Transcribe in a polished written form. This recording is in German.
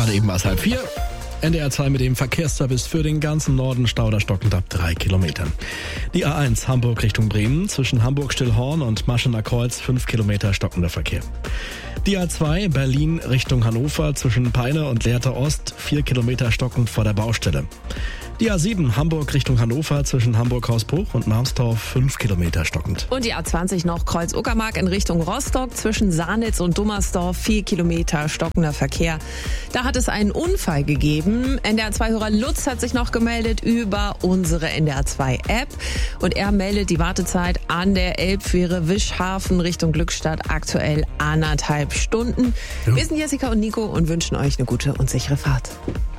Gerade eben war es 3:30. NDR 2 mit dem Verkehrsservice für den ganzen Norden, Stau oder stockend ab 3 Kilometern. Die A1 Hamburg Richtung Bremen, zwischen Hamburg-Stillhorn und Maschener Kreuz 5 Kilometer stockender Verkehr. Die A2 Berlin Richtung Hannover, zwischen Peine und Lehrte Ost 4 Kilometer stockend vor der Baustelle. Die A7 Hamburg Richtung Hannover, zwischen Hamburg-Hausbruch und Marmstorf 5 Kilometer stockend. Und die A20 noch Kreuz-Uckermark in Richtung Rostock, zwischen Sarnitz und Dummersdorf 4 Kilometer stockender Verkehr. Da hat es einen Unfall gegeben. NDR 2-Hörer Lutz hat sich noch gemeldet über unsere NDR 2-App. Und er meldet die Wartezeit an der Elbfähre Wischhafen Richtung Glückstadt aktuell 1,5 Stunden. Wir sind Jessica und Nico und wünschen euch eine gute und sichere Fahrt.